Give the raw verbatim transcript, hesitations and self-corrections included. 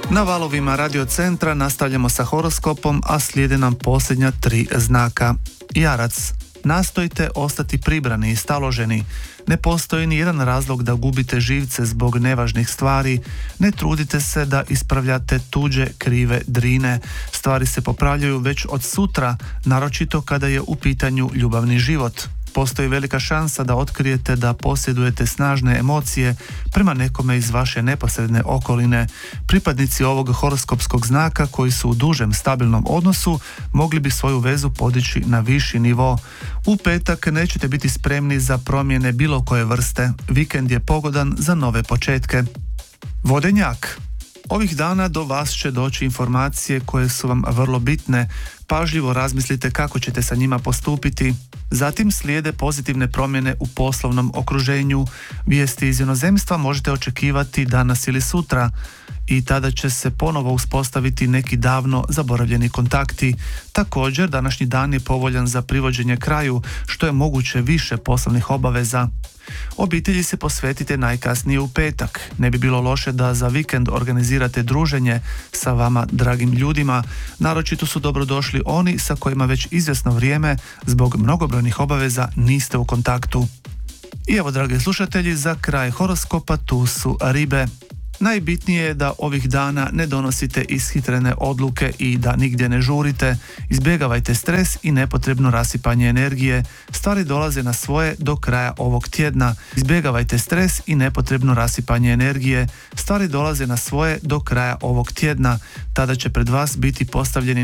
Na valovima Radio Centra nastavljamo sa horoskopom, a slijede nam posljednja tri znaka. Jarac. Nastojte ostati pribrani i staloženi. Ne postoji ni jedan razlog da gubite živce zbog nevažnih stvari. Ne trudite se da ispravljate tuđe krive drine. Stvari se popravljaju već od sutra, naročito kada je u pitanju ljubavni život. Postoji velika šansa da otkrijete da posjedujete snažne emocije prema nekome iz vaše neposredne okoline. Pripadnici ovog horoskopskog znaka koji su u dužem stabilnom odnosu mogli bi svoju vezu podići na viši nivo. U petak nećete biti spremni za promjene bilo koje vrste. Vikend je pogodan za nove početke. Vodenjak. Ovih dana do vas će doći informacije koje su vam vrlo bitne. Pažljivo razmislite kako ćete sa njima postupiti. Zatim slijede pozitivne promjene u poslovnom okruženju. Vijesti iz inozemstva možete očekivati danas ili sutra i tada će se ponovo uspostaviti neki davno zaboravljeni kontakti. Također, današnji dan je povoljan za privođenje kraju, što je moguće više poslovnih obaveza. Obitelji se posvetite najkasnije u petak. Ne bi bilo loše da za vikend organizirate druženje sa vama dragim ljudima. Naročito su dobrodošli oni sa kojima već izvjesno vrijeme zbog mnogobrojnih obaveza niste u kontaktu. I evo, dragi slušatelji, za kraj horoskopa tu su ribe. Najbitnije je da ovih dana ne donosite ishitrene odluke i da nigdje ne žurite. Izbjegavajte stres i nepotrebno rasipanje energije. Stvari dolaze na svoje do kraja ovog tjedna. Izbjegavajte stres i nepotrebno rasipanje energije. Stvari dolaze na svoje do kraja ovog tjedna. Tada će pred vas biti postavljeni